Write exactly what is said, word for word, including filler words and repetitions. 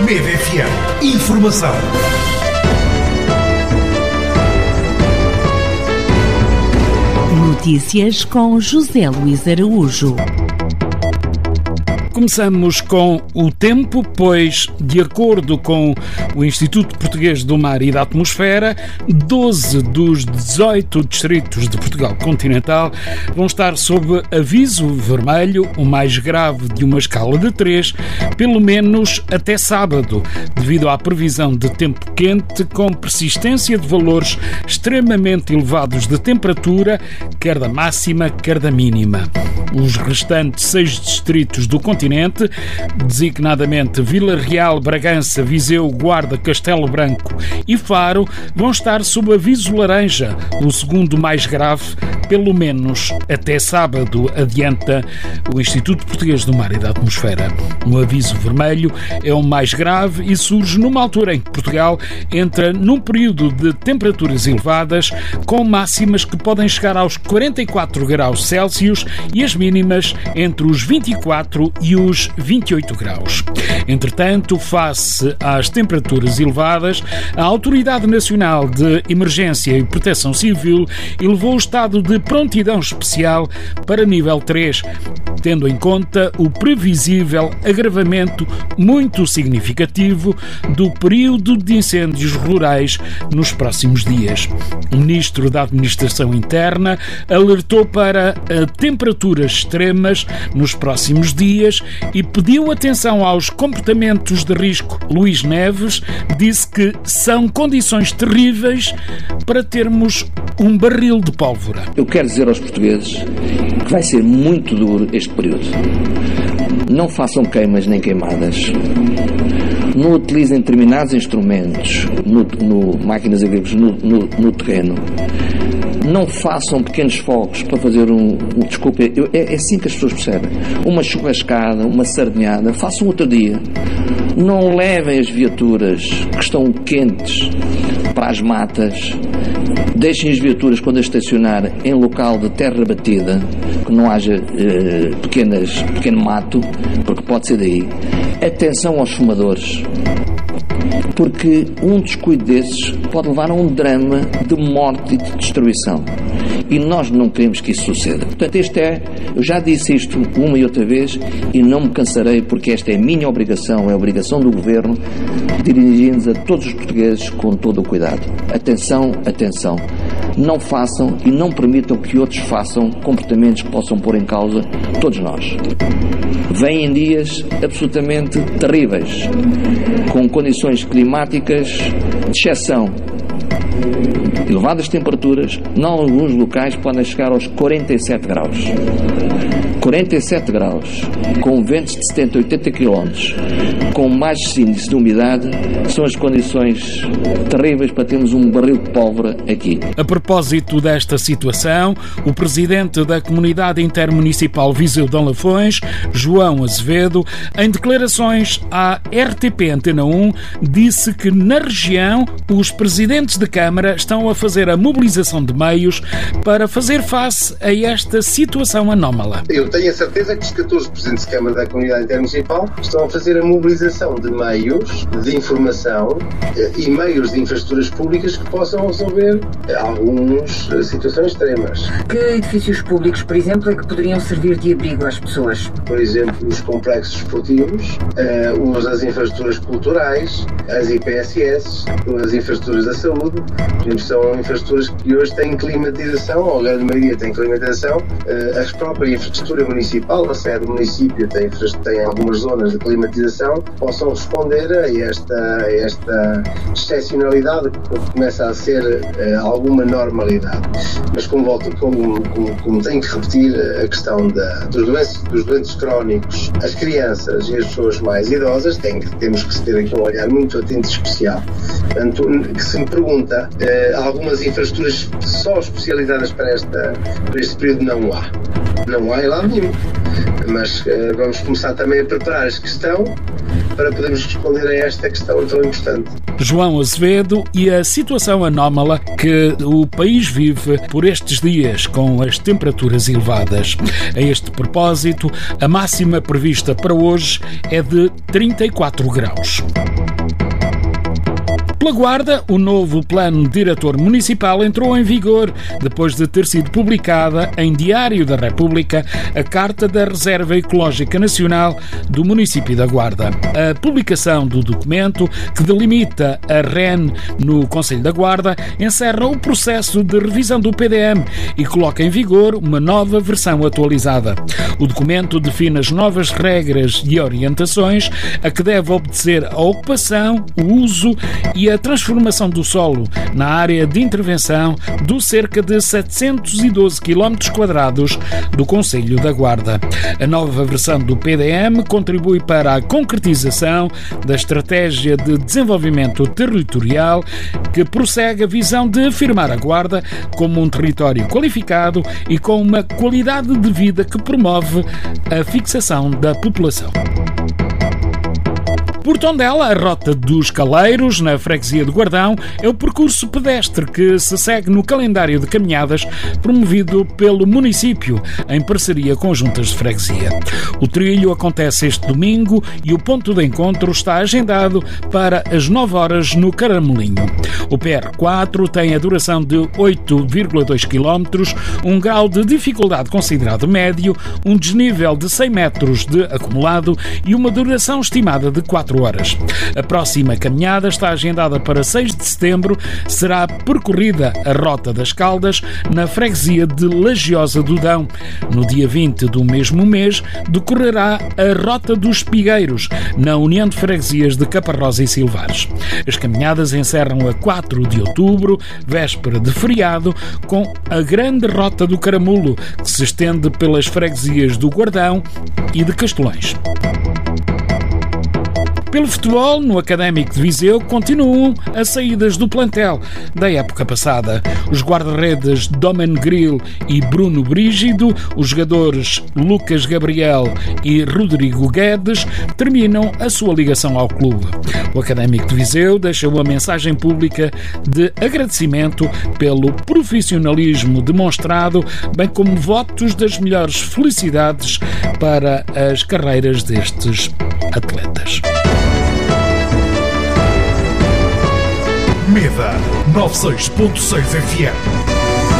Mede F M. Informação. Notícias com José Luís Araújo. Começamos com o tempo, pois, de acordo com o Instituto Português do Mar e da Atmosfera, doze dos dezoito distritos de Portugal continental vão estar sob aviso vermelho, o mais grave de uma escala de três, pelo menos até sábado, devido à previsão de tempo quente com persistência de valores extremamente elevados de temperatura, quer da máxima, quer da mínima. Os restantes seis distritos do continente, designadamente Vila Real, Bragança, Viseu, Guarda, Castelo Branco e Faro, vão estar sob aviso laranja, o segundo mais grave, pelo menos até sábado, adianta o Instituto Português do Mar e da Atmosfera. O aviso vermelho é o mais grave e surge numa altura em que Portugal entra num período de temperaturas elevadas, com máximas que podem chegar aos quarenta e quatro graus Celsius e as mínimas entre os vinte e quatro e os vinte e oito graus. Entretanto, face às temperaturas elevadas, a Autoridade Nacional de Emergência e Proteção Civil elevou o estado de prontidão especial para nível três, tendo em conta o previsível agravamento muito significativo do período de incêndios rurais nos próximos dias. O Ministro da Administração Interna alertou para temperaturas extremas nos próximos dias e pediu atenção aos comportamentos de risco. Luís Neves disse que são condições terríveis para termos um barril de pólvora. Eu quero dizer aos portugueses que vai ser muito duro este período. Não façam queimas nem queimadas. Não utilizem determinados instrumentos, no, no, máquinas agrícolas, no, no, no terreno. Não façam pequenos fogos para fazer um... um desculpe, eu, é, é assim que as pessoas percebem. Uma churrascada, uma sardinhada, façam outro dia. Não levem as viaturas que estão quentes para as matas. Deixem as viaturas, quando as estacionar, em local de terra batida, que não haja eh, pequenas, pequeno mato, porque pode ser daí. Atenção aos fumadores, porque um descuido desses pode levar a um drama de morte e de destruição. E nós não queremos que isso suceda. Portanto, este é, eu já disse isto uma e outra vez e não me cansarei, porque esta é a minha obrigação, é a obrigação do Governo, dirigindo-nos a todos os portugueses com todo o cuidado. Atenção, atenção. Não façam e não permitam que outros façam comportamentos que possam pôr em causa todos nós. Vêm dias absolutamente terríveis, com condições climáticas de exceção. Elevadas temperaturas, em alguns locais podem chegar aos quarenta e sete graus. quarenta e sete graus, com ventos de setenta a oitenta quilómetros, com mais índice de umidade, são as condições terríveis para termos um barril de pólvora aqui. A propósito desta situação, o presidente da Comunidade Intermunicipal Viseu de Lafões, João Azevedo, em declarações à R T P Antena um, disse que na região os presidentes de Câmara estão a fazer a mobilização de meios para fazer face a esta situação anómala. Eu tenho a certeza que os catorze presidentes de Câmara da Comunidade Intermunicipal estão a fazer a mobilização de meios de informação e meios de infraestruturas públicas que possam resolver algumas situações extremas. Que edifícios públicos, por exemplo, é que poderiam servir de abrigo às pessoas? Por exemplo, os complexos esportivos, as infraestruturas culturais, as I P S S, as infraestruturas da saúde, são infraestruturas que hoje têm climatização, a grande maioria tem climatização, a própria infraestrutura municipal, a sede do município tem, tem algumas zonas de climatização, possam responder a esta, a esta excepcionalidade que começa a ser uh, alguma normalidade. Mas como, volto, como, como, como tenho que repetir a questão da, dos, doentes, dos doentes crónicos, as crianças e as pessoas mais idosas, tem, temos que ter aqui um olhar muito atento e especial. Portanto, que se me pergunta, uh, algumas infraestruturas só especializadas para, esta, para este período não há. Não há em lado nenhum. Mas uh, vamos começar também a preparar a questão para podermos responder a esta questão tão importante. João Azevedo e a situação anómala que o país vive por estes dias com as temperaturas elevadas. A este propósito, a máxima prevista para hoje é de trinta e quatro graus. Pela Guarda, o novo Plano Diretor Municipal entrou em vigor depois de ter sido publicada em Diário da República a Carta da Reserva Ecológica Nacional do município da Guarda. A publicação do documento, que delimita a R E N no Concelho da Guarda, encerra o processo de revisão do P D M e coloca em vigor uma nova versão atualizada. O documento define as novas regras e orientações a que deve obedecer a ocupação, o uso e a transformação do solo na área de intervenção dos cerca de setecentos e doze quilómetros quadrados do Concelho da Guarda. A nova versão do P D M contribui para a concretização da Estratégia de Desenvolvimento Territorial, que prossegue a visão de afirmar a Guarda como um território qualificado e com uma qualidade de vida que promove a fixação da população. Por Tondela, a Rota dos Caleiros, na freguesia de Guardão, é o percurso pedestre que se segue no calendário de caminhadas promovido pelo município, em parceria com juntas de freguesia. O trilho acontece este domingo e o ponto de encontro está agendado para as nove horas no Caramelinho. O P R quatro tem a duração de oito vírgula dois quilómetros, um grau de dificuldade considerado médio, um desnível de cem metros de acumulado e uma duração estimada de quatro horas. A próxima caminhada está agendada para seis de setembro. Será percorrida a Rota das Caldas na freguesia de Lagiosa do Dão. No dia vinte do mesmo mês decorrerá a Rota dos Espigueiros na União de Freguesias de Caparrosa e Silvares. As caminhadas encerram a quatro de outubro, véspera de feriado, com a Grande Rota do Caramulo, que se estende pelas freguesias do Guardão e de Castelões. Pelo futebol, no Académico de Viseu, continuam as saídas do plantel da época passada. Os guarda-redes Domen Grill e Bruno Brígido, os jogadores Lucas Gabriel e Rodrigo Guedes, terminam a sua ligação ao clube. O Académico de Viseu deixa uma mensagem pública de agradecimento pelo profissionalismo demonstrado, bem como votos das melhores felicidades para as carreiras destes atletas. Meda noventa e seis ponto seis F M